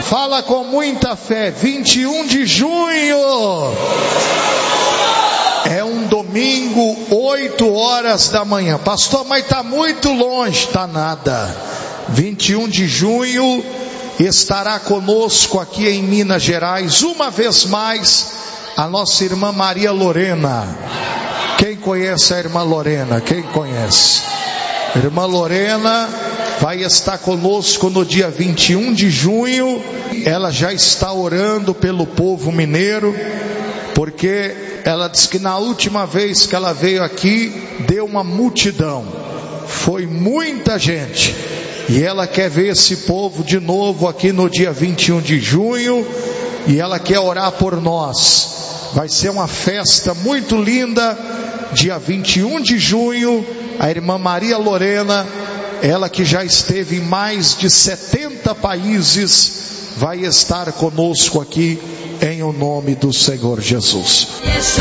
fala com muita fé, 21 de junho. É um domingo, 8 horas da manhã. Pastor, mas está muito longe. Está nada. 21 de junho estará conosco aqui em Minas Gerais, uma vez mais, a nossa irmã Maria Lorena. Quem conhece a irmã Lorena? Quem conhece? Irmã Lorena vai estar conosco no dia 21 de junho. Ela já está orando pelo povo mineiro, porque ela disse que na última vez que ela veio aqui, deu uma multidão, foi muita gente, e ela quer ver esse povo de novo aqui no dia 21 de junho, e ela quer orar por nós. Vai ser uma festa muito linda, dia 21 de junho, a irmã Maria Lorena, ela que já esteve em mais de 70 países, vai estar conosco aqui em o nome do Senhor Jesus.